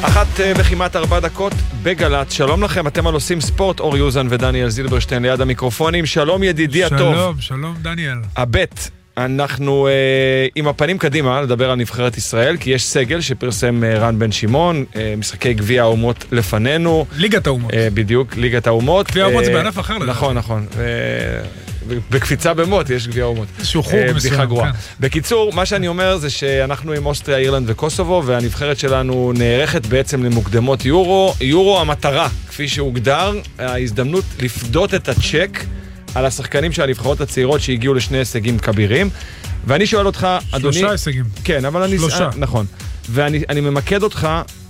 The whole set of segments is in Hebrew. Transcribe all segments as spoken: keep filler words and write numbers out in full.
אחת בכמעט ארבע דקות בגלת. שלום לכם, אתם על עושים ספורט, אור יוזן ודניאל זילברשטיין ליד המיקרופונים. שלום ידידי הטוב. שלום, שלום דניאל. הבט, אנחנו אה, עם הפנים קדימה לדבר על נבחרת ישראל, כי יש סגל שפרסם אה, רן בן שמעון, אה, משחקי גביע האומות לפנינו. ליגת האומות. אה, בדיוק, ליגת האומות. גביע האומות אה, זה בענף אחר. נכון, נכון. אה, בקפיצה במות יש גביע האומות. שהוא חוג מסוים. כן. בקיצור, מה שאני אומר זה שאנחנו עם אוסטריה, אירלנד וקוסובו, והנבחרת שלנו נערכת בעצם למוקדמות יורו. יורו המטרה, כפי שהוגדר, ההזדמנות לפדות את הצ'ק על השחקנים של הנבחרות הצעירות שהגיעו לשני הישגים כבירים. ואני שואל אותך, אדוני... שלושה הישגים. כן, אבל אני... שלושה. נכון. ואני אני ממקד אותך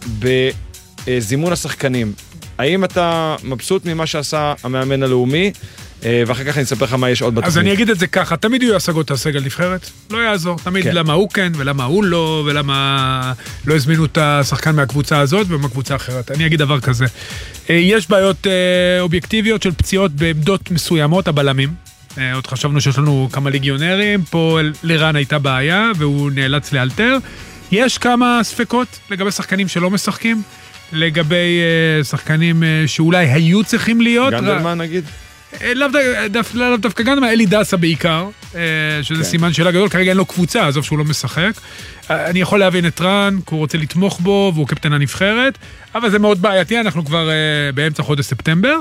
בזימון השחקנים. האם אתה מבסוט ממה שעשה המאמן הלאומי? ואחר כך אני אספר לך מה יש עוד בתוכנית. אז אני אגיד את זה ככה, תמיד יהיו השגות הסגל נבחרת, לא יעזור, תמיד כן. למה הוא כן ולמה הוא לא, ולמה לא הזמינו את השחקן מהקבוצה הזאת ומהקבוצה אחרת. אני אגיד דבר כזה, יש בעיות אובייקטיביות של פציעות בעמדות מסוימות, הבלמים, עוד חשבנו שיש לנו כמה ליגיונרים, פה לרן הייתה בעיה והוא נאלץ לאלתר, יש כמה ספקות לגבי שחקנים שלא משחקים, לגבי שחקנים שאולי היו צריכים להיות. גנדלמן נגיד? לאו דווקא גם אלי דסה בעיקר, שזה סימן שאלה גדול, כרגע אין לו קבוצה, עזוב שהוא לא משחק. אני יכול להבין את רן, כי הוא רוצה לתמוך בו, והוא קפטן הנבחרת, אבל זה מאוד בעייתי, אנחנו כבר באמצע חודש ספטמבר.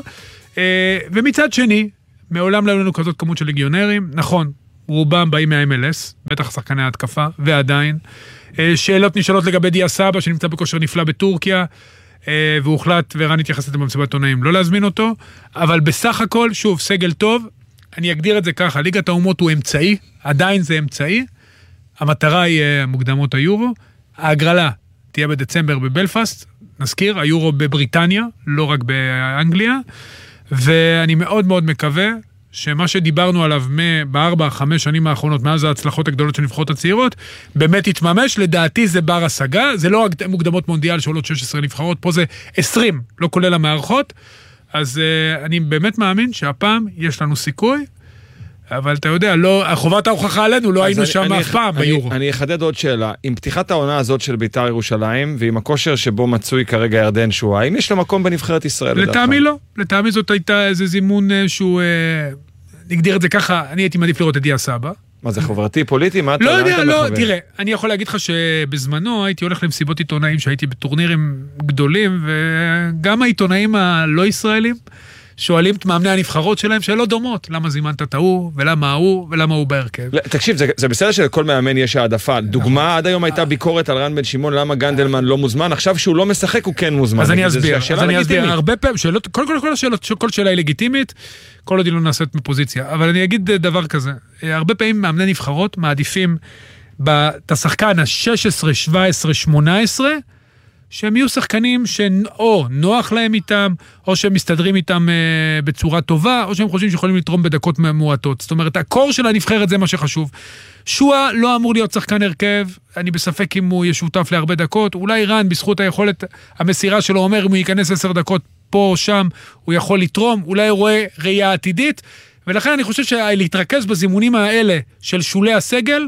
ומצד שני, מעולם לא לנו כזאת כמות של ליגיונרים, נכון, רובם באים מה-אם אל אס, בטח שחקני ההתקפה, ועדיין. שאלות נשאלות לגבי דיה סבא, שנמצא בכושר נפלא בטורקיה, והוחלט, ורן התייחס לזה במסיבת עונאים, לא להזמין אותו, אבל בסך הכל, שוב, סגל טוב, אני אגדיר את זה ככה, ליגת האומות הוא אמצעי, עדיין זה אמצעי, המטרה היא מוקדמות היורו, ההגרלה תהיה בדצמבר בבלפאסט, נזכיר, היורו בבריטניה, לא רק באנגליה, ואני מאוד מאוד מקווה, שמה שדיברנו עליו בארבע, חמש שנים האחרונות, מאז ההצלחות הגדולות של נבחרות הצעירות, באמת התממש, לדעתי זה בר השגה, זה לא מוקדמות מונדיאל שעולות שש עשרה נבחרות, פה זה עשרים, לא כולל המערכות, אז uh, אני באמת מאמין שהפעם יש לנו סיכוי, אבל אתה יודע, לא, חובת ההוכחה עלינו, לא היינו שם אף פעם ביורו. אני אחדד עוד שאלה, עם פתיחת העונה הזאת של בית"ר ירושלים, ועם הכושר שבו מצוי כרגע ירדן שואה, האם יש לו מקום בנבחרת ישראל? לטעמי לא, לטעמי זאת הייתה איזה זימון שהוא, נגדיר את זה ככה, אני הייתי מעדיף לראות את דיה סבא. מה זה חברתי, פוליטי? מה אתה לא יודע, לא, תראה, אני יכול להגיד לך שבזמנו הייתי הולך למסיבות עיתונאים שהייתי בטורנירים גדולים, וגם העיתונאים הלא ישראלים, שואלים את מאמני הנבחרות שלהם שאלות דומות, למה זימנת את ההוא, ולמה ההוא, ולמה הוא בהרכב. תקשיב, זה, זה בסדר שלכל מאמן יש העדפה. דוגמה, עד היום הייתה ביקורת על רן בן שמעון, למה גנדלמן לא מוזמן, עכשיו שהוא לא משחק הוא כן מוזמן. אז אני אסביר, אז אני אסביר, הרבה פעמים, שאלות, כל, כל, כל השאלות, כל שאלה היא לגיטימית, כל עוד היא לא נעשית מפוזיציה, אבל אני אגיד דבר כזה, הרבה פעמים מאמני נבחרות מעדיפים את השחקן ה-שש עשרה, שבע עשרה, שמונה עשרה, שהם יהיו שחקנים שאו נוח להם איתם, או שהם מסתדרים איתם אה, בצורה טובה, או שהם חושבים שיכולים לתרום בדקות מועטות. זאת אומרת, הקור של הנבחרת זה מה שחשוב. שואה לא אמור להיות שחקן הרכב, אני בספק אם הוא ישותף להרבה דקות, אולי רן בזכות היכולת, המסירה שלו אומר, אם הוא ייכנס עשר דקות פה או שם, הוא יכול לתרום, אולי הוא רואה ראייה עתידית, ולכן אני חושב שלהתרכז בזימונים האלה של שולי הסגל,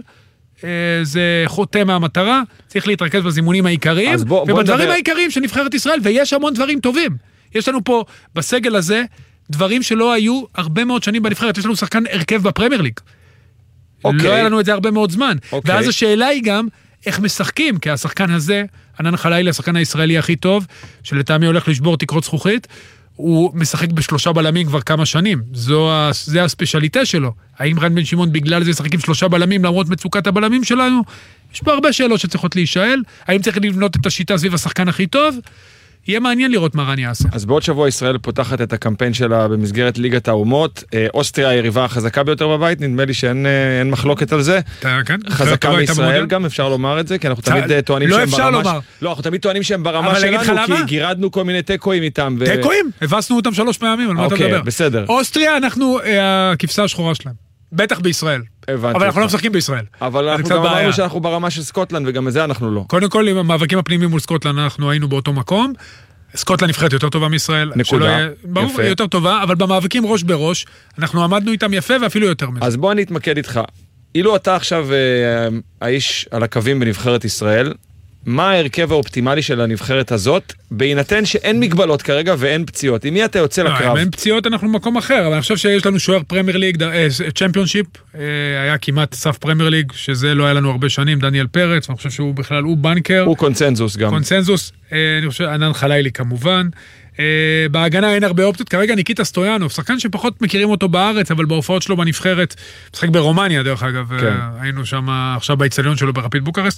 זה חוטא מהמטרה, צריך להתרכז בזימונים העיקריים, בוא, בוא ובדברים נדבר... העיקריים של נבחרת ישראל, ויש המון דברים טובים. יש לנו פה, בסגל הזה, דברים שלא היו הרבה מאוד שנים בנבחרת, יש לנו שחקן הרכב בפרמייר ליג. אוקיי. לא היה לנו את זה הרבה מאוד זמן. אוקיי. ואז השאלה היא גם, איך משחקים, כי השחקן הזה, ענן חלילי, השחקן הישראלי הכי טוב, שלטעמי הולך לשבור תקרות זכוכית, הוא משחק בשלושה בלמים כבר כמה שנים. זו, זה הספיישליטה שלו. האם רן בן שמעון בגלל זה ישחק עם שלושה בלמים למרות מצוקת הבלמים שלנו? יש פה הרבה שאלות שצריכות להישאל. האם צריך לבנות את השיטה סביב השחקן הכי טוב? יהיה מעניין לראות מה רן יעשה. אז בעוד שבוע ישראל פותחת את הקמפיין שלה במסגרת ליגת האומות. אוסטריה היריבה החזקה ביותר בבית, נדמה לי שאין מחלוקת על זה. חזקה מישראל גם, אפשר לומר את זה, כי אנחנו תמיד טוענים שהם ברמה... לא, אנחנו תמיד טוענים שהם ברמה שלנו, כי גירדנו כל מיני טקואים איתם. טקואים? הבסנו אותם שלוש פעמים, על מה אתה מדבר. בסדר. אוסטריה, אנחנו הכבשה השחורה שלהם. בטח בישראל. אבל אנחנו לא משחקים בישראל. אבל אנחנו גם אמרנו שאנחנו ברמה של סקוטלנד, וגם זה אנחנו לא. קודם כל, עם המאבקים הפנימיים מול סקוטלנד, אנחנו היינו באותו מקום. סקוטלנד נבחרת יותר טובה מישראל. נקודה. ברור, יותר טובה, אבל במאבקים ראש בראש, אנחנו עמדנו איתם יפה ואפילו יותר מזה. אז בוא אני אתמקד איתך. אילו אתה עכשיו האיש על הקווים בנבחרת ישראל, מה ההרכב האופטימלי של הנבחרת הזאת, בהינתן שאין מגבלות כרגע ואין פציעות? עם מי אתה יוצא לקרב? אם אין פציעות אנחנו במקום אחר, אבל אני חושב שיש לנו שוער פרמייר ליג, צ'מפיונשיפ, היה כמעט סף פרמייר ליג, שזה לא היה לנו הרבה שנים, דניאל פרץ, ואני חושב שהוא בכלל, הוא בנקר. הוא קונצנזוס גם. קונצנזוס, אני חושב, ענן חלילי כמובן. בהגנה אין הרבה אופציות, כרגע ניקיטה סטויאנוב, שחקן שפחות מכירים אותו בארץ, אבל בהופעות שלו בנבחרת, משחק ברומניה דרך אגב, היינו שם עכשיו באצטדיון שלו ברפיד בוקרשט,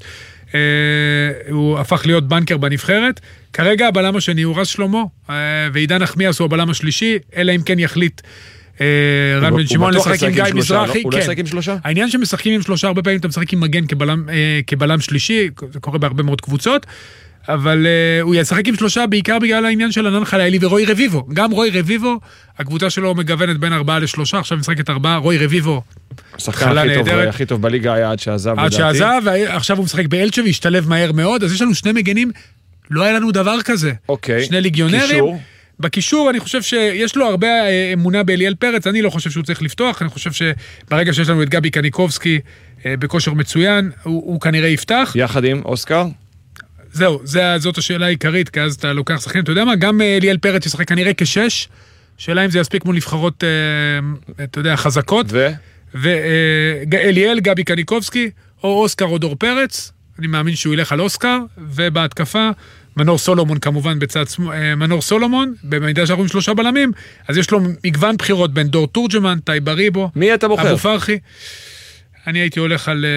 הוא הפך להיות בנקר בנבחרת, כרגע הבלם השני הוא רז שלמה, ועידן נחמיאס הוא הבלם השלישי, אלא אם כן יחליט רן בן שמעון לשחק עם גיא מזרחי. הוא לא משחק עם שלושה? העניין שמשחקים עם שלושה, הרבה פעמים אתה משחק עם מגן כבלם שלישי, זה קורה בהרבה מאוד קבוצות, אבל uh, הוא ישחק עם שלושה בעיקר בגלל העניין של ענן חלילי ורוי רביבו. גם רוי רביבו, הקבוצה שלו מגוונת בין ארבעה לשלושה, עכשיו משחקת ארבעה, רוי רביבו. השחקן הכי טוב, הכי טוב בליגה היה עד שעזב. עד שעזב, ועכשיו הוא משחק באלצ'ה והשתלב מהר מאוד, אז יש לנו שני מגנים, לא היה לנו דבר כזה. אוקיי. שני ליגיונרים. קישור. בקישור אני חושב שיש לו הרבה אמונה באליאל פרץ, אני לא חושב שהוא צריך לפתוח, אני חושב שברגע שיש לנו את גבי קניקובסקי בכושר מצוין, הוא, הוא כנראה יפתח. יחד עם אוסקר? זהו, זאת השאלה העיקרית, כי אז אתה לוקח שחקנים, אתה יודע מה, גם אליאל פרץ ישחק כנראה כשש, שאלה אם זה יספיק מול נבחרות, אתה יודע, חזקות. ו? ואליאל, גבי קניקובסקי, או אוסקר או דור פרץ, אני מאמין שהוא ילך על אוסקר, ובהתקפה, מנור סולומון כמובן בצד, מנור סולומון, במידע שאנחנו עם שלושה בלמים, אז יש לו מגוון בחירות בין דור תורג'מן, טי בריבו, מי אתה בוחר? אבו פרחי. אני הייתי הולך על,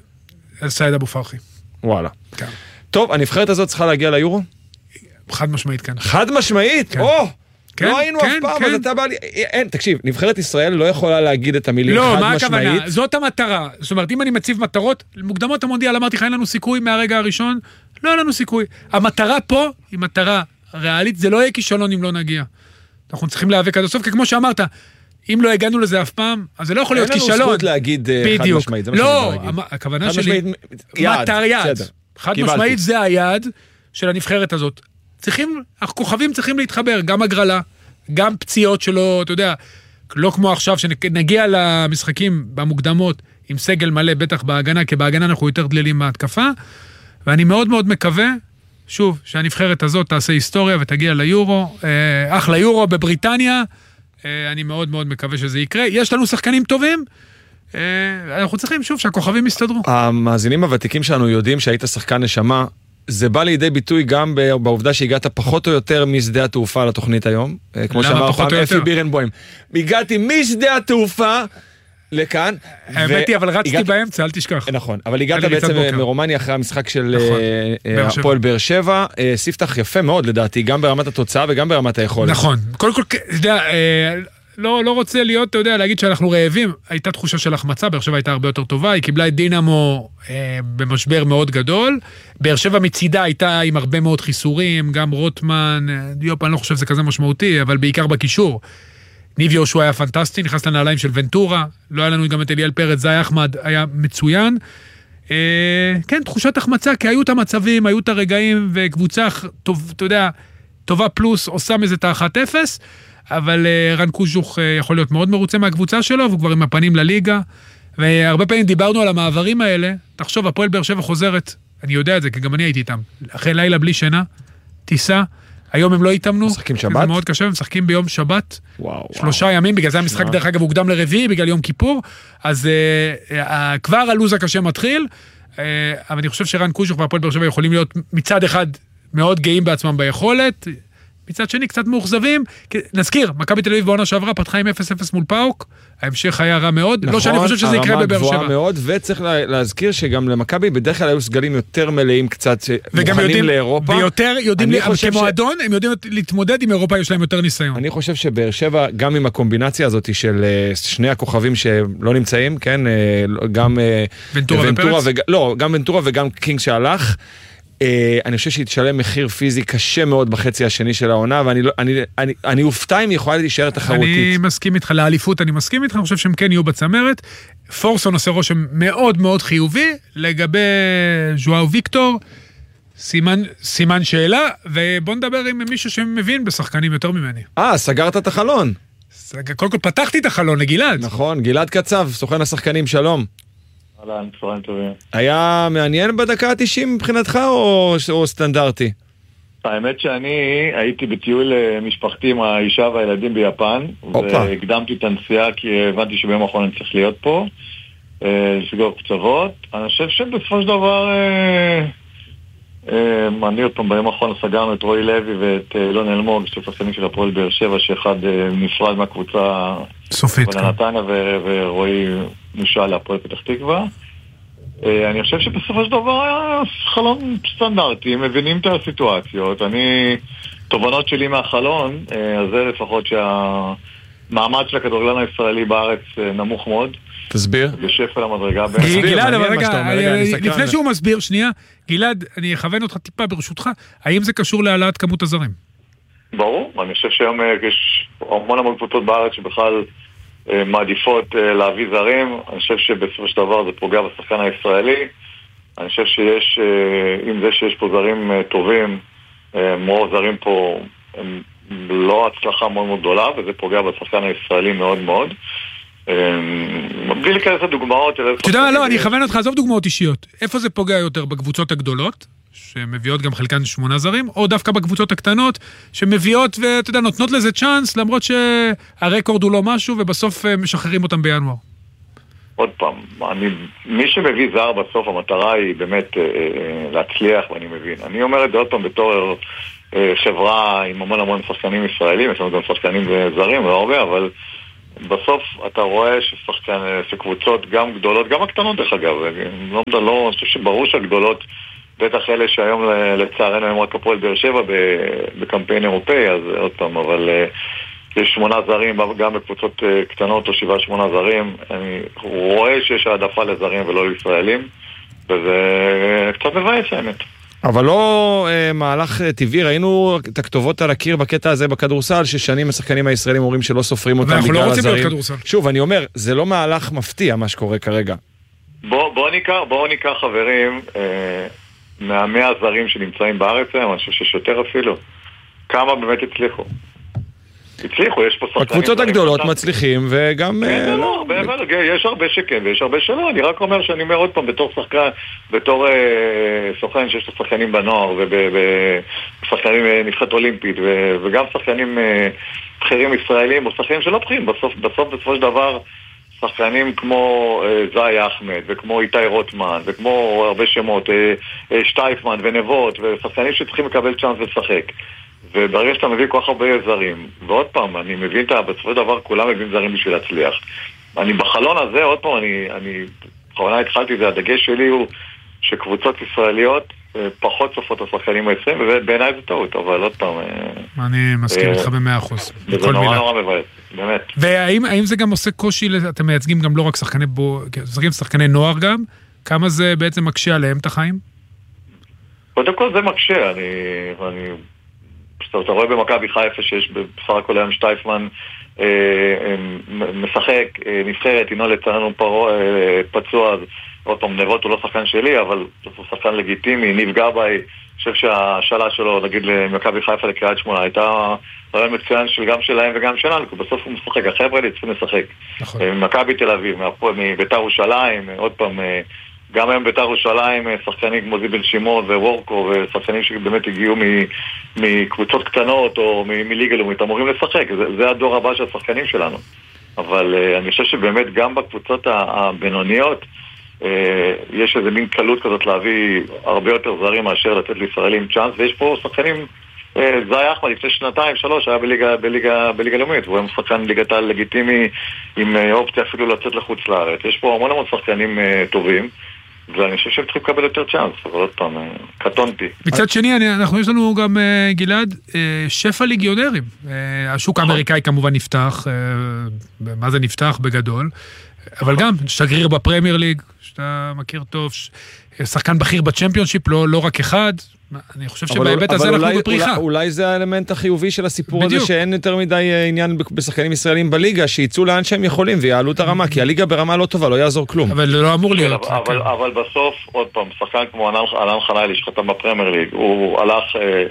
על סייד אבו פרחי. וואלה. כן. טוב, הנבחרת הזאת צריכה להגיע ליורו? חד משמעית, כן. חד משמעית? כן. או! כן, לא היינו כן, אף פעם, כן. אז אתה בא לי... אין, תקשיב, נבחרת ישראל לא יכולה להגיד את המילים לא, חד מה משמעית. הכוונה? זאת המטרה. זאת אומרת, אם אני מציב מטרות, מוקדמות המונדיאל, אמרתי לך, אין לנו סיכוי מהרגע הראשון, לא אין לנו סיכוי. המטרה פה היא מטרה ריאלית, זה לא יהיה כישלון אם לא נגיע. אנחנו צריכים להיאבק עד הסוף, כי כמו שאמרת, אם לא הגענו לזה אף פעם, אז זה לא יכול להיות כישלון. אין לנו זכות להגיד חד משמעית, זה מה לא, שאני להגיד. הכוונה שלי, מטר יעד. חד משמעית זה היעד של הנבחרת הזאת. צריכים, הכוכבים צריכים להתחבר, גם הגרלה, גם פציעות שלו, אתה יודע, לא כמו עכשיו שנגיע למשחקים במוקדמות עם סגל מלא, בטח בהגנה, כי בהגנה אנחנו יותר דלילים בהתקפה, ואני מאוד מאוד מקווה, שוב, שהנבחרת הזאת תעשה היסטוריה ותגיע ליורו, אחלה יורו בבריטניה, אני מאוד מאוד מקווה שזה יקרה. יש לנו שחקנים טובים, אנחנו צריכים שוב שהכוכבים יסתדרו. המאזינים הוותיקים שלנו יודעים שהיית שחקן נשמה, זה בא לידי ביטוי גם בעובדה שהגעת פחות או יותר משדה התעופה לתוכנית היום. כמו שאמר פעם אפי בירנבוים. הגעתי משדה התעופה לכאן. האמת היא, אבל רצתי באמצע, אל תשכח. נכון, אבל הגעת בעצם מרומניה אחרי המשחק של הפועל באר שבע. ספתח יפה מאוד לדעתי, גם ברמת התוצאה וגם ברמת היכולת. נכון. קודם כל, אתה יודע, לא, לא רוצה להיות, אתה יודע, להגיד שאנחנו רעבים. הייתה תחושה של החמצה, באר שבע הייתה הרבה יותר טובה, היא קיבלה את דינמו אה, במשבר מאוד גדול. באר שבע מצידה הייתה עם הרבה מאוד חיסורים, גם רוטמן, דיופ, אני לא חושב שזה כזה משמעותי, אבל בעיקר בקישור. ניב יהושע היה פנטסטי, נכנס לנעליים של ונטורה, לא היה לנו גם את אליאל פרץ, זי אחמד היה מצוין. אה, כן, תחושת החמצה, כי היו את המצבים, היו את הרגעים, וקבוצה, טוב, אתה יודע, טובה פלוס, עושה מזה את ה-אחת אפס, אבל רן קוז'וך יכול להיות מאוד מרוצה מהקבוצה שלו, והוא כבר עם הפנים לליגה, והרבה פעמים דיברנו על המעברים האלה, תחשוב, הפועל באר שבע חוזרת, אני יודע את זה, כי גם אני הייתי איתם, אחרי לילה בלי שינה, טיסה, היום הם לא התאמנו, משחקים שבת? זה מאוד קשה, הם משחקים ביום שבת, וואו, שלושה וואו. ימים, בגלל זה המשחק שמה. דרך אגב הוקדם לרביעי, בגלל יום כיפור, אז uh, uh, כבר הלוז הקשה מתחיל, uh, אבל אני חושב שרן קוז'וך והפועל באר שבע יכולים להיות מצד אחד מאוד גאים בעצמם ביכולת, מצד שני קצת מאוכזבים, נזכיר, מכבי תל אביב בעונה שעברה פתחה עם אפס אפס מול פאוק, ההמשך היה רע מאוד, נכון, לא שאני חושב שזה יקרה בבאר שבע. הרמה גבוהה מאוד, וצריך להזכיר שגם למכבי בדרך כלל היו סגלים יותר מלאים קצת מוכנים לאירופה. ויותר יודעים, כמועדון, הם יודעים להתמודד עם אירופה, יש להם יותר ניסיון. אני חושב שבאר שבע, גם עם הקומבינציה הזאת של שני הכוכבים שלא נמצאים, כן, גם ונטורה ופרץ? לא, גם ונטורה וגם קינג שהלך, אני חושב שהיא תשלם מחיר פיזי קשה מאוד בחצי השני של העונה, ואני אני, אני, אני אופתע אם היא יכולה להישאר תחרותית. אני מסכים איתך, לאליפות אני מסכים איתך, אני חושב שהם כן יהיו בצמרת. פורסון עושה רושם מאוד מאוד חיובי, לגבי ז'ואאו ויקטור, סימן, סימן שאלה, ובוא נדבר עם מישהו שמבין בשחקנים יותר ממני. אה, סגרת את החלון. קודם כל פתחתי את החלון לגלעד. נכון, גלעד קצב, סוכן השחקנים, שלום. אהלן, צהריים טובים. היה מעניין בדקה ה-תשעים מבחינתך או, או סטנדרטי? האמת שאני הייתי בטיול משפחתי עם האישה והילדים ביפן, והקדמתי את הנסיעה כי הבנתי שביום האחרון אני צריך להיות פה, לסגור קצוות. אני חושב שבסופו של דבר, אני עוד פעם ביום האחרון סגרנו את רועי לוי ואת אילון אלמוג, שתי שחקנים של הפועל באר שבע, שאחד נפרד מהקבוצה סופית, נתניה, ורועי נשאל להפועל פתח תקווה. אני חושב שבסופו של דבר היה חלון סטנדרטי, מבינים את הסיטואציות. אני, תובנות שלי מהחלון, אז זה לפחות שהמעמד של הכדורגלן הישראלי בארץ נמוך מאוד. תסביר. בשפל המדרגה. גלעד, אבל רגע, לפני שהוא מסביר, שנייה, גלעד, אני אכוון אותך טיפה ברשותך, האם זה קשור להעלאת כמות הזרים? ברור, אני חושב שהיום יש המון המון קבוצות בארץ שבכלל מעדיפות להביא זרים. אני חושב שבסופו של דבר זה פוגע בשחקן הישראלי. אני חושב שיש, עם זה שיש פה זרים טובים, מור זרים פה הם לא הצלחה מאוד מאוד גדולה, וזה פוגע בשחקן הישראלי מאוד מאוד. בלי להיכנס לדוגמאות. אתה יודע מה, לא, אני אכוון אותך, עזוב דוגמאות אישיות. איפה זה פוגע יותר? בקבוצות הגדולות, שמביאות גם חלקן שמונה זרים, או דווקא בקבוצות הקטנות, שמביאות ואתה יודע, נותנות לזה צ'אנס, למרות שהרקורד הוא לא משהו, ובסוף משחררים אותם בינואר. עוד פעם, אני, מי שמביא זר בסוף, המטרה היא באמת אה, להצליח, ואני מבין. אני אומר את זה עוד פעם בתור אה, חברה עם המון המון שחקנים ישראלים, יש לנו גם שחקנים זרים, לא הרבה, אבל בסוף אתה רואה ששחקן, שקבוצות גם גדולות, גם הקטנות דרך אגב, לא, לא, אני חושב שברור שהגדולות, בטח אלה שהיום לצערנו הם רק הפועל באר שבע בקמפיין אירופאי, אז עוד פעם, אבל יש שמונה זרים גם בקבוצות קטנות או שבעה שמונה זרים. אני רואה שיש העדפה לזרים ולא לישראלים, וזה קצת מבאס האמת. אבל לא אה, מהלך טבעי, ראינו את הכתובות על הקיר בקטע הזה בכדורסל, ששנים השחקנים הישראלים אומרים שלא סופרים אותם בגלל לא הזרים. כדורסל. שוב, אני אומר, זה לא מהלך מפתיע מה שקורה כרגע. בואו בוא ניקח, בוא ניקח חברים, אה, מהמאה הזרים שנמצאים בארץ, אני חושב שיש יותר אפילו. כמה באמת הצליחו? הצליחו, יש פה שחקנים... הקבוצות הגדולות מצליחים, וגם... כן, לא, יש הרבה שכן ויש הרבה שלא. אני רק אומר שאני אומר עוד פעם, בתור שחקן, בתור סוכן שיש לו שחקנים בנוער, ושחקנים נבחרת אולימפית, וגם שחקנים בכירים ישראלים, או שחקנים שלא בכירים. בסוף, בסופו של דבר, שחקנים כמו זאי אחמד, וכמו איתי רוטמן, וכמו הרבה שמות, שטייפמן ונבות, ושחקנים שצריכים לקבל צ'אנס לשחק. וברגע שאתה מביא כל כך הרבה זרים, ועוד פעם, אני מבין את בסופו של דבר, כולם מביאים זרים בשביל להצליח. אני בחלון הזה, עוד פעם, אני, אני, בכוונה התחלתי, זה הדגש שלי הוא שקבוצות ישראליות פחות צופות השחקנים ה-עשרים, ובעיניי זה טעות, אבל עוד פעם... אני מסכים איתך במאה אחוז. זה נורא נורא מבאס, באמת. והאם זה גם עושה קושי, אתם מייצגים גם לא רק שחקני בו, שחקני נוער גם, כמה זה בעצם מקשה עליהם את החיים? קודם כל זה מקשה, אני... אני אתה רואה במכבי חיפה שיש בסך הכל היום שטייפמן משחק, נבחרת, אינו לצערנו פצוע, אז עוד פעם, נבות הוא לא שחקן שלי, אבל הוא שחקן לגיטימי, ניב גבאי, אני חושב שהשאלה שלו, נגיד למכבי חיפה לקריית שמונה, הייתה רעיון מצוין של גם שלהם וגם שלנו, כי בסוף הוא משחק, החבר'ה לי צריכים לשחק. מכבי תל אביב, מביתר ירושלים, עוד פעם, גם היום ביתר ירושלים, שחקנים כמו זיבל שמעון ווורקו, ושחקנים שבאמת הגיעו מקבוצות קטנות או מליגה לאומית, אמורים לשחק. זה, זה הדור הבא של השחקנים שלנו. אבל אני חושב שבאמת גם בקבוצות הבינוניות, יש איזה מין קלות כזאת להביא הרבה יותר זרים מאשר לתת לישראלים צ'אנס, ויש פה שחקנים, זאי אחמד לפני שנתיים, שלוש, היה בליגה, בליגה, בליגה לאומית, והוא היה שחקן ליגת העל לגיטימי עם אופציה אפילו לצאת לחוץ לארץ. יש פה המון המון שחקנים טובים, ואני חושב שהם צריכים לקבל יותר צ'אנס, אבל עוד פעם, קטונתי. מצד שני, אנחנו יש לנו גם, גלעד, שפע ליגיונרים. השוק האמריקאי כמובן נפתח, מה זה נפתח בגדול, אבל גם שגריר בפרמייר ליג, שאתה מכיר טוב, שחקן בכיר בצ'מפיונשיפ, לא, לא רק אחד, אני חושב שבהיבט הזה אנחנו בפריחה. אולי זה האלמנט החיובי של הסיפור הזה, שאין יותר מדי עניין בשחקנים ישראלים בליגה, שיצאו לאן שהם יכולים ויעלו את הרמה, כי הליגה ברמה לא טובה, לא יעזור כלום. אבל לא אמור להיות. אבל בסוף, עוד פעם, שחקן כמו אלן חלילי שחתם בפרמייר ליג, הוא הלך,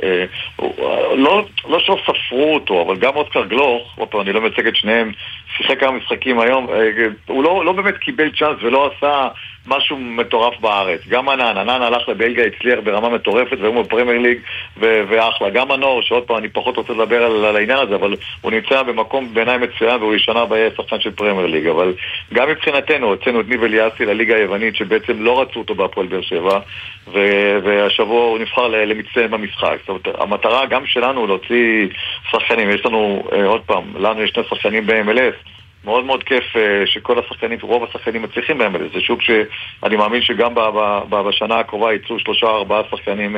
לא שלא ספרו אותו, אבל גם אוסקר גלוך, עוד פעם, אני לא מייצג את שניהם, שיחק כמה משחקים היום, הוא לא באמת קיבל צ'אנס ולא עשה משהו מטורף בארץ. גם ענן, ענן הלך לבלגיה, הצליח ברמה מטורפת, והוא בפרמייר ליג, ואחלה. גם מנור, שעוד פעם אני פחות רוצה לדבר על, על העניין הזה, אבל הוא נמצא במקום בעיניי מצוין, והוא ישנה בשחקן של פרמייר ליג. אבל גם מבחינתנו, הוצאנו את ניב אליאסי לליגה היוונית, שבעצם לא רצו אותו בהפועל באר שבע, והשבוע הוא נבחר למצטיין במשחק. זאת אומרת, המטרה גם שלנו להוציא שחקנים. יש לנו, עוד פעם, לנו יש שני שחקנים ב-אם אל אס, מאוד מאוד כיף שכל השחקנים, רוב השחקנים מצליחים בהם. זה שוק שאני מאמין שגם בשנה הקרובה ייצאו שלושה ארבעה שחקנים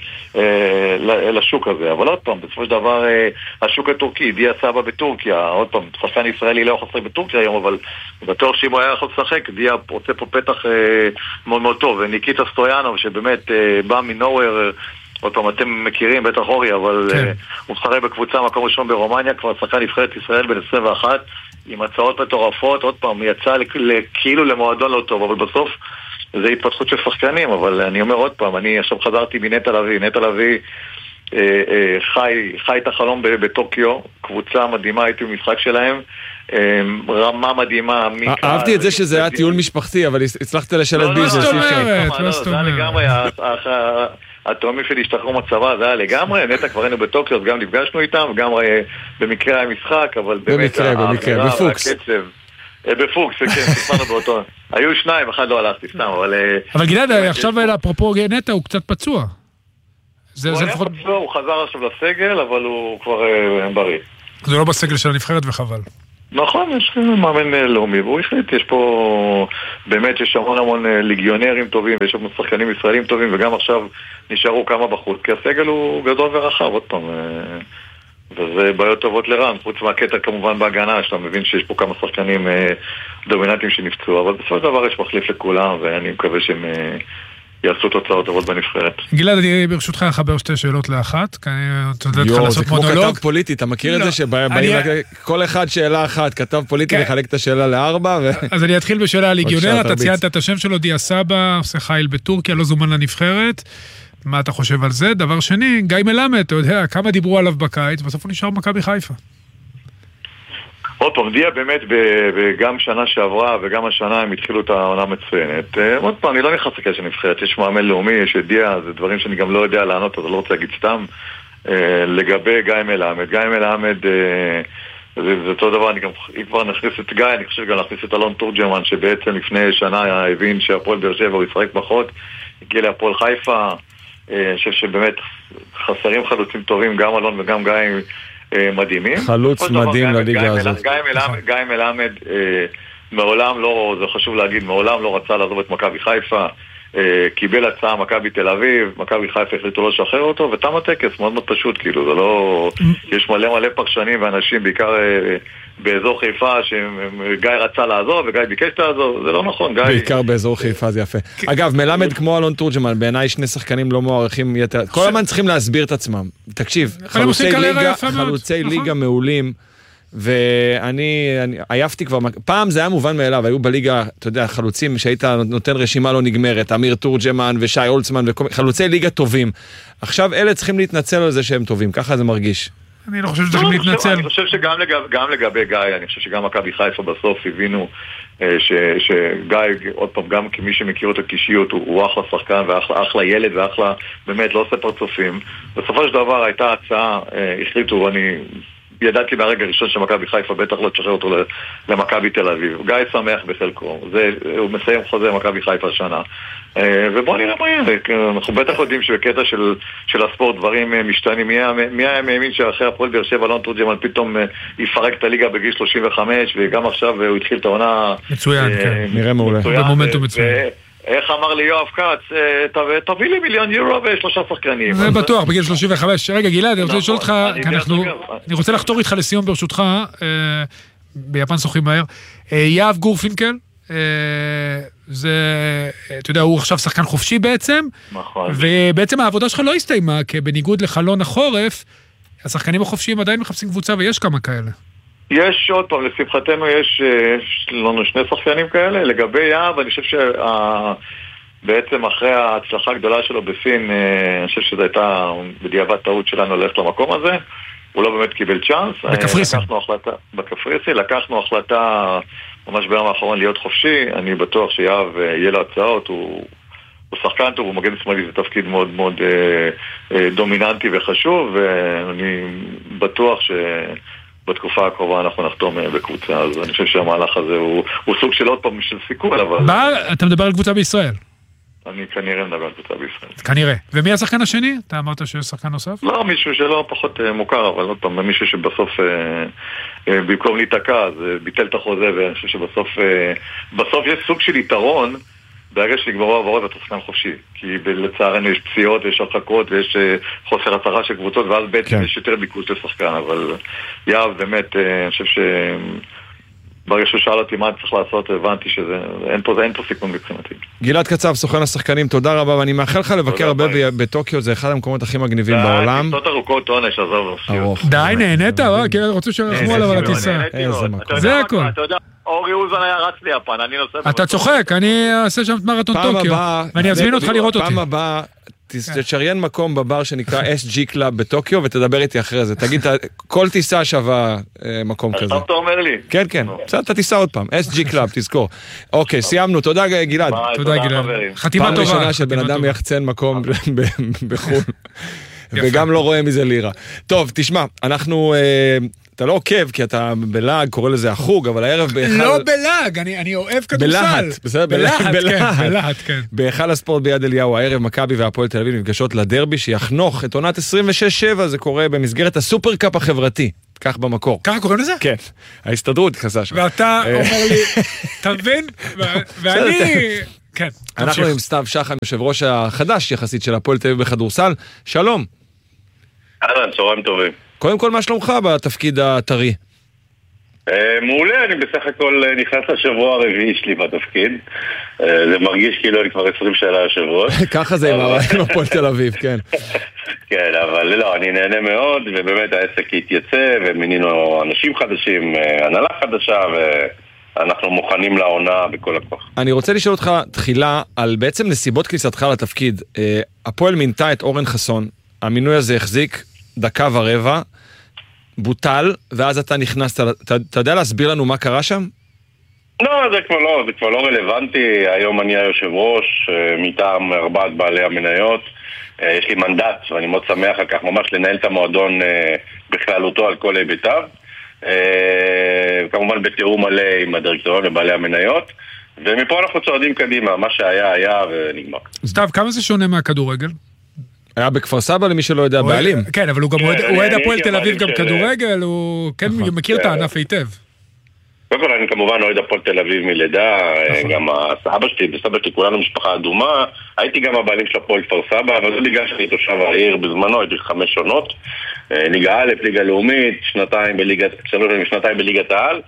לשוק הזה. אבל עוד פעם, בסופו של דבר השוק הטורקי, דיה סבא בטורקיה, עוד פעם, שחקן ישראלי לא יכול לשחק בטורקיה היום, אבל בטוח שאם הוא היה יכול לשחק, דיה רוצה פה פתח מאוד מאוד טוב. וניקיטה סטויאנוב שבאמת בא מנוהוור, עוד פעם, אתם מכירים, בטח אורי, אבל הוא משחק בקבוצה מקום ראשון ברומניה, כבר שחקן נבחרת ישראל בין עשרים ואחת, עם הצעות מטורפות, עוד פעם, יצא כאילו למועדון לא טוב, אבל בסוף זה התפתחות של שחקנים. אבל אני אומר עוד פעם, אני עכשיו חזרתי מנטע לביא, נטע לביא אה, אה, חי, חי את החלום בטוקיו, קבוצה מדהימה, הייתי במשחק שלהם, אה, רמה מדהימה. אהבתי את זה שזה היה טיול משפחתי, אבל הצלחת לשלט ביזנס. לא סתומרת, לא סתומרת. זה לגמרי, התאומים שלי השתחררו מצבא, זה היה לגמרי, נטע כבר היינו בטוקיו, אז גם נפגשנו איתם, וגם במקרה היה משחק, אבל באמת במקרה, בפוקס. בפוקס, כן, ספרנו באותו. היו שניים, אחד לא הלכתי, סתם, אבל... אבל גלעד, עכשיו אפרופו נטע, הוא קצת פצוע. הוא היה פצוע, הוא חזר עכשיו לסגל, אבל הוא כבר בריא. זה לא בסגל של הנבחרת וחבל. נכון, יש מאמן לאומי, והוא החליט, יש פה, באמת יש המון המון ליגיונרים טובים, ויש המון שחקנים ישראלים טובים, וגם עכשיו נשארו כמה בחוץ, כי הסגל הוא גדול ורחב, עוד פעם, וזה בעיות טובות לרן, חוץ מהקטע כמובן בהגנה, שאתה מבין שיש פה כמה שחקנים דומיננטיים שנפצעו, אבל בסופו של דבר יש מחליף לכולם, ואני מקווה שהם יעשו תוצאות טובות בנבחרת. גלעד, אני ברשותך אחבר שתי שאלות לאחת, כי אני רוצה לדעת לך לעשות מונולוג. זה כמו כתב פוליטי, אתה מכיר את זה שכל אחד שאלה אחת, כתב פוליטי לחלק את השאלה לארבע? אז אני אתחיל בשאלה על ליגיונר, אתה ציינת את השם שלו, דיה סבא, עושה חייל בטורקיה, לא זומן לנבחרת. מה אתה חושב על זה? דבר שני, גיא מלמד, אתה יודע, כמה דיברו עליו בקיץ, בסוף הוא נשאר מכבי חיפה. עוד פעם, דיה באמת גם שנה שעברה וגם השנה הם התחילו את העונה מצוינת. עוד פעם, אני לא נכנס לקשר נבחרת, יש מאמן לאומי, יש את דיה, זה דברים שאני גם לא יודע לענות, אז אני לא רוצה להגיד סתם. לגבי גיא מלמד, גיא מלמד, זה אותו דבר, אני גם, אם כבר נכניס את גיא, אני חושב גם להכניס את אלון תורג'מן, שבעצם לפני שנה הבין שהפועל באר שבע הוא ישחק פחות, הגיע להפועל חיפה, אני חושב שבאמת חסרים חלוצים טובים, גם אלון וגם גיא מדהימים. חלוץ מדהים לליגה הזאת. גיא מלמד מעולם לא, זה חשוב להגיד, מעולם לא רצה לעזוב את מכבי חיפה, קיבל הצעה מכבי תל אביב, מכבי חיפה החליטו לא לשחרר אותו, ותם הטקס, מאוד מאוד פשוט, כאילו, זה לא... יש מלא מלא פרשנים ואנשים, בעיקר באזור חיפה, שגיא רצה לעזוב, וגיא ביקש לעזוב, זה לא נכון, גיא... בעיקר באזור חיפה זה יפה. אגב, מלמד כמו אלון תורג'מן, בעיניי שני שחקנים לא מוערכים יותר, כל הזמן צריכים להסביר את עצמם. תקשיב, חלוצי ליגה מעולים, ואני עייפתי כבר, פעם זה היה מובן מאליו, היו בליגה, אתה יודע, חלוצים שהיית נותן רשימה לא נגמרת, אמיר תורג'מן ושי אולצמן, חלוצי ליגה טובים. עכשיו אלה צריכים להתנצל על זה שהם טובים, ככה זה מרגיש. אני לא חושב שצריכים להתנצל. אני חושב שגם לגבי גיא, אני חושב שגם מכבי חיפה בסוף הבינו שגיא, עוד פעם, גם כמי שמכיר אותו קישיות, הוא אחלה שחקן ואחלה ילד ואחלה, באמת לא עושה פרצופים. בסופו של דבר הייתה הצעה, החליטו, אני... ידעתי מהרגע הראשון שמכבי חיפה בטח לא תשחרר אותו למכבי תל אביב. גיא שמח בחלקו, זה, הוא מסיים חוזה מכבי חיפה השנה. ובואו נראה מה יהיה. אנחנו בטח יודעים שבקטע של, של הספורט דברים משתנים. מי היה מאמין שאחרי הפועל באר שבע אלון תורג'מן פתאום יפרק את הליגה בגיל שלושים וחמש, וגם עכשיו הוא התחיל את העונה מצוין, כן. נראה מעולה. במומנטום מצוין. איך אמר לי יואב קץ, תביא לי מיליון יורו ושלושה שחקנים. זה בטוח, בגיל שלושים וחמש. רגע, גלעד, אני רוצה לשאול אותך, אני רוצה לחתור איתך לסיום ברשותך, ביפן שוחים מהר. יאב גורפינקל, זה, אתה יודע, הוא עכשיו שחקן חופשי בעצם, נכון. ובעצם העבודה שלך לא הסתיימה, כי בניגוד לחלון החורף, השחקנים החופשיים עדיין מחפשים קבוצה, ויש כמה כאלה. יש עוד פעם, לשמחתנו יש, יש לנו שני שחקנים כאלה. לגבי יאב, אני חושב שבעצם אחרי ההצלחה הגדולה שלו בסין, אני חושב שזו הייתה בדיעבד טעות שלנו ללכת למקום הזה. הוא לא באמת קיבל צ'אנס. בקפריסין. לקחנו החלטה, בקפריסין, לקחנו החלטה ממש ביום האחרון להיות חופשי. אני בטוח שיאב יהיה לו הצעות, הוא, הוא שחקן טוב, הוא מגן שמאלי, זה תפקיד מאוד מאוד אה, אה, דומיננטי וחשוב, ואני בטוח ש... בתקופה הקרובה אנחנו נחתום בקבוצה, אז אני חושב שהמהלך הזה הוא, הוא סוג של עוד פעם של סיכון, אבל... מה? אתה מדבר על קבוצה בישראל? אני כנראה מדבר על קבוצה בישראל. כנראה. ומי השחקן השני? אתה אמרת שיש שחקן נוסף? לא, מישהו שלא פחות מוכר, אבל עוד פעם, מישהו שבסוף, במקום להתעקע, אז ביטל את החוזה, ואני חושב שבסוף, בסוף יש סוג של יתרון, ברגע שנגמרו העברות ואתה שחקן חופשי, כי לצערנו יש פציעות ויש הרחקות ויש חוסר הצלחה של קבוצות, ואז בעצם כן. יש יותר ביקוש לשחקן, אבל יאב באמת, אני חושב שברגע שהוא שאל אותי מה צריך לעשות, הבנתי שאין פה, אין פה סיכון מבחינתי. גלעד קצב, סוכן השחקנים, תודה רבה, ואני מאחל לך לבקר הרבה בטוקיו, זה אחד המקומות הכי מגניבים בעולם. טיסות ארוכות עונש, עזוב. די, נהנית, כי רוצה שרחמו עליו על הטיסה. זה הכל. אורי אוזן היה רץ ליפן, אני נוסע... אתה צוחק, אני אעשה שם מרתון טוקיו, ואני אזמין אותך לראות אותי. פעם הבאה, תשריין מקום בבר שנקרא אס ג'י Club בטוקיו, ותדבר איתי אחרי זה. תגיד, כל טיסה שווה מקום כזה. אתה אומר לי. כן, כן, אתה תיסע עוד פעם, אס ג'י Club, תזכור. אוקיי, סיימנו, תודה גלעד. תודה גלעד. חתימה טובה. פעם ראשונה שבן אדם יחצן מקום בחו"ל, וגם לא רואה מזה לירה. טוב, תשמע, אנחנו... אתה לא עוקב, כי אתה בלעג, קורא לזה החוג, אבל הערב בהיכל... לא בלעג, אני, אני אוהב כדורסל. בלהט, בסדר? בלהט, בלהט, כן, בלהט, כן. בהיכל הספורט ביד אליהו, הערב מכבי והפועל תל אביב נפגשות לדרבי, שיחנוך את עונת עשרים ושש שבע, זה קורה במסגרת הסופרקאפ החברתי. כך במקור. ככה קוראים לזה? כן. ההסתדרות התכנסה שם. ואתה אומר לי, תבין, ואני... כן. אנחנו עם סתיו שחם, יושב ראש החדש יחסית של הפועל תל אביב בכדורסל. שלום. אהלן, צהריים טובים. קודם כל, מה שלומך בתפקיד הטרי? מעולה, אני בסך הכל נכנס לשבוע הרביעי שלי בתפקיד. זה מרגיש כאילו אני כבר עשרים שנה יושב ראש. ככה זה עם הפועל תל אביב, כן. כן, אבל לא, אני נהנה מאוד, ובאמת העסק התייצא, ומינינו אנשים חדשים, הנהלה חדשה, ואנחנו מוכנים לעונה בכל הכוח. אני רוצה לשאול אותך תחילה על בעצם נסיבות כניסתך לתפקיד. הפועל מינתה את אורן חסון, המינוי הזה החזיק דקה ורבע, בוטל, ואז אתה נכנסת, אתה, אתה יודע להסביר לנו מה קרה שם? לא, זה כבר לא, זה כבר לא רלוונטי. היום אני היושב ראש, מטעם ארבעת בעלי המניות. יש לי מנדט, ואני מאוד שמח על כך, ממש לנהל את המועדון בכללותו על כל היבטיו. כמובן בתיאום מלא עם הדירקטוריון ובעלי המניות. ומפה אנחנו צועדים קדימה, מה שהיה היה ונגמר. סתיו, כמה זה שונה מהכדורגל? היה בכפר סבא למי שלא יודע, בעלים. כן, אבל הוא גם אוהד הפועל תל אביב גם כדורגל, הוא כן מכיר את הענף היטב. קודם כל, אני כמובן אוהד הפועל תל אביב מלידה, גם הסבא שלי, בסבא שלי כולנו משפחה אדומה, הייתי גם הבעלים של הפועל כפר סבא, אבל זה בגלל שאני תושב העיר בזמנו, הייתי חמש עונות, ליגה א', ליגה לאומית, שנתיים בליגת, שלוש שנתיים בליגת העל,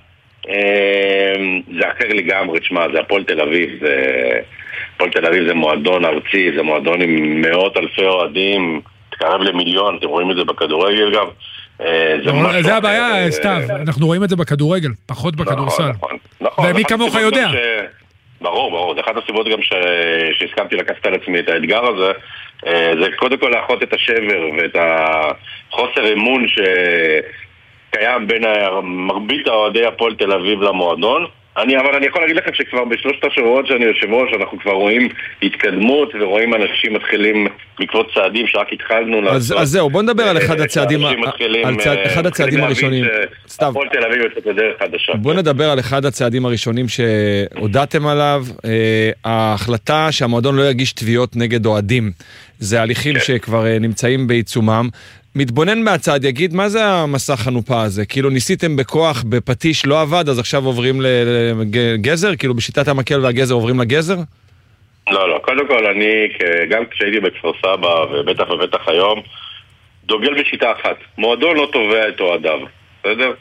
זה אחר לגמרי, תשמע, זה הפועל תל אביב, זה... הפועל תל אביב זה מועדון ארצי, זה מועדון עם מאות אלפי אוהדים, תקרב למיליון, אתם רואים את זה בכדורגל גם. זה הבעיה, סתיו, אנחנו רואים את זה בכדורגל, פחות בכדורסל. ומי כמוך יודע. ברור, ברור, זה אחת הסיבות גם שהסכמתי לקחת על עצמי את האתגר הזה, זה קודם כל לאחות את השבר ואת החוסר אמון שקיים בין מרבית האוהדי הפועל תל אביב למועדון. אני, אבל אני יכול להגיד לכם שכבר בשלושת השבועות שאני יושב ראש, אנחנו כבר רואים התקדמות ורואים אנשים מתחילים לקרות צעדים שרק התחלנו לעשות. אז זהו, בוא נדבר על אחד הצעדים, אחד הצעדים הראשונים. סתיו. הפועל תל אביב יוצאת לדרך חדשה. בוא נדבר על אחד הצעדים הראשונים שהודעתם עליו, ההחלטה שהמועדון לא יגיש תביעות נגד אוהדים. זה הליכים שכבר נמצאים בעיצומם. מתבונן מהצד, יגיד, מה זה המסע חנופה הזה? כאילו ניסיתם בכוח, בפטיש לא עבד, אז עכשיו עוברים לגזר? כאילו בשיטת המקל והגזר עוברים לגזר? לא, לא. קודם כל, אני, גם כשהייתי בכפר סבא, ובטח ובטח היום, דוגל בשיטה אחת. מועדון לא תובע את אוהדיו. בסדר?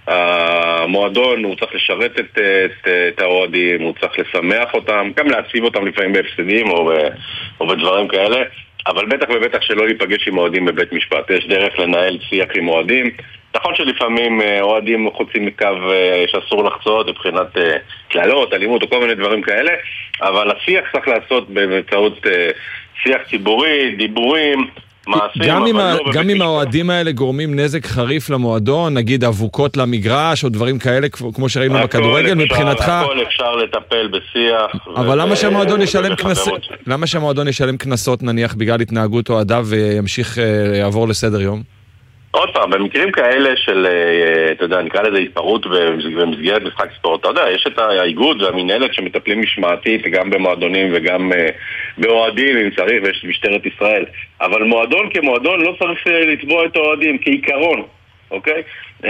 המועדון הוא צריך לשרת את, את, את האוהדים, הוא צריך לשמח אותם, גם להציב אותם לפעמים בהפסדים או, או בדברים כאלה, אבל בטח ובטח שלא להיפגש עם אוהדים בבית משפט. יש דרך לנהל שיח עם אוהדים. נכון שלפעמים אוהדים חוצים מקו שאסור לחצות מבחינת כללות, אלימות או כל מיני דברים כאלה, אבל השיח צריך לעשות באמצעות שיח ציבורי, דיבורים, מעשים. גם אם, לא גם אם האוהדים האלה גורמים נזק חריף למועדון, נגיד אבוקות למגרש או דברים כאלה, כמו שראינו בכדורגל, מבחינתך... הכל אפשר לטפל בשיח. אבל למה שהמועדון ישלם קנסות? למה שהמועדון ישלם קנסות, נניח, בגלל התנהגות אוהדיו וימשיך לעבור לסדר יום? עוד פעם, במקרים כאלה של, אתה יודע, נקרא לזה התפרעות במסגרת משחק ספורט, אתה יודע, יש את האיגוד והמנהלת שמטפלים משמעתית גם במועדונים וגם באוהדים, אם צריך, ויש משטרת ישראל. אבל מועדון כמועדון לא צריך לתבוע את האוהדים כעיקרון, אוקיי?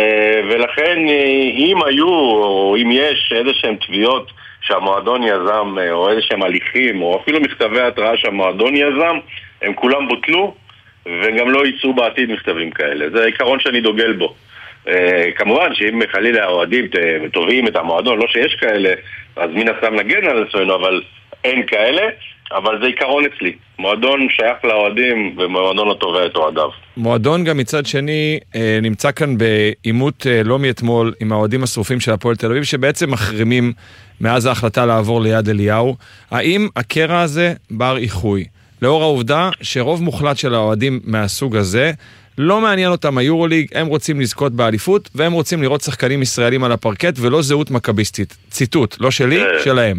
ולכן, אם היו, או אם יש איזה שהם תביעות שהמועדון יזם, או איזה שהם הליכים, או אפילו מכתבי התראה שהמועדון יזם, הם כולם בוטלו, וגם לא ייצאו בעתיד מכתבים כאלה. זה העיקרון שאני דוגל בו. כמובן שאם חלילה האוהדים תובעים את המועדון, לא שיש כאלה, אז מן הסתם נגן על עצמנו, אבל אין כאלה, אבל זה עיקרון אצלי. מועדון שייך לאוהדים ומועדון לא תובע את אוהדיו. מועדון גם מצד שני נמצא כאן בעימות לא מאתמול עם האוהדים השרופים של הפועל תל אביב, שבעצם מחרימים מאז ההחלטה לעבור ליד אליהו. האם הקרע הזה בר איחוי? לאור העובדה שרוב מוחלט של האוהדים מהסוג הזה לא מעניין אותם היורוליג, הם רוצים לזכות באליפות והם רוצים לראות שחקנים ישראלים על הפרקט ולא זהות מקביסטית. ציטוט, לא שלי, שלהם.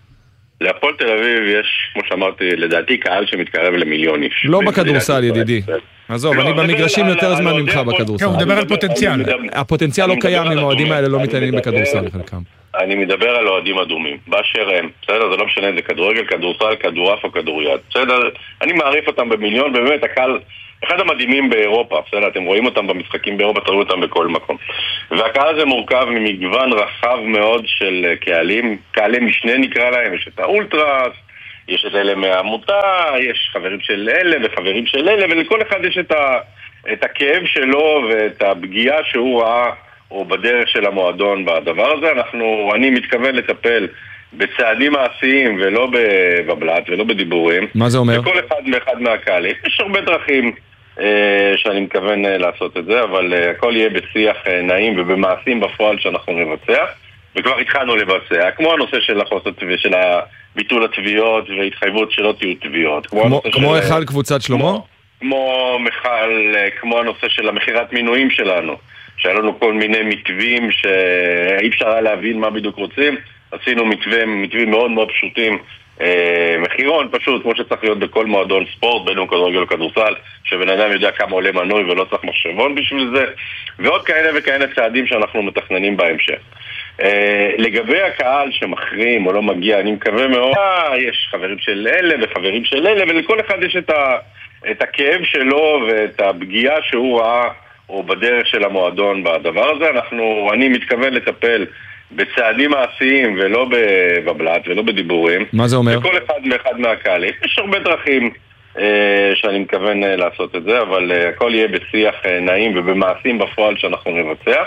להפועל תל אביב יש, כמו שאמרתי, לדעתי קהל שמתקרב למיליון איש. לא בכדורסל, ידידי. עזוב, אני במגרשים יותר זמן ממך בכדורסל. הוא מדבר על פוטנציאל. הפוטנציאל לא קיים אם האוהדים האלה לא מתעניינים בכדורסל חלקם. אני מדבר על אוהדים אדומים, באשר הם, בסדר? זה לא משנה אם זה כדורגל, כדורסל, כדורעף או כדוריד, בסדר? אני מעריף אותם במיליון, באמת הקהל, אחד המדהימים באירופה, בסדר? אתם רואים אותם במשחקים באירופה, תראו אותם בכל מקום. והקהל הזה מורכב ממגוון רחב מאוד של קהלים, קהלי משנה נקרא להם, יש את האולטרס, יש את אלה מהעמותה, יש חברים של אלה וחברים של אלה, ולכל אחד יש את, ה, את הכאב שלו ואת הפגיעה שהוא ראה או בדרך של המועדון בדבר הזה. אנחנו, אני מתכוון לטפל בצעדים מעשיים ולא בבלט ולא בדיבורים. מה זה אומר? וכל אחד מאחד מהקהלים. יש הרבה דרכים אה, שאני מתכוון אה, לעשות את זה, אבל אה, הכל יהיה בשיח אה, נעים ובמעשים בפועל שאנחנו נבצע, וכבר התחלנו לבצע, כמו הנושא של החוסת ושל ביטול התביעות והתחייבות שלא תהיו תביעות. כמו, כמו של, אחד קבוצת שלמה? כמו, כמו מחל, כמו הנושא של המחירת מינויים שלנו. שהיה לנו כל מיני מתווים שאי אפשר היה להבין מה בדיוק רוצים. עשינו מתווים, מתווים מאוד מאוד פשוטים, אה, מחירון פשוט, כמו שצריך להיות בכל מועדון ספורט, בין אם כדורגל או כדורסל, שבן אדם יודע כמה עולה מנוי ולא צריך מחשבון בשביל זה, ועוד כאלה וכאלה צעדים שאנחנו מתכננים בהמשך. אה, לגבי הקהל שמחרים או לא מגיע, אני מקווה מאוד, אה, יש חברים של אלה וחברים של אלה, ולכל אחד יש את, ה, את הכאב שלו ואת הפגיעה שהוא ראה או בדרך של המועדון בדבר הזה. אנחנו, אני מתכוון לטפל בצעדים מעשיים ולא בבלט ולא בדיבורים. מה זה אומר? וכל אחד מאחד מהקהלים. יש הרבה דרכים אה, שאני מתכוון אה, לעשות את זה, אבל אה, הכל יהיה בשיח אה, נעים ובמעשים בפועל שאנחנו נבצע,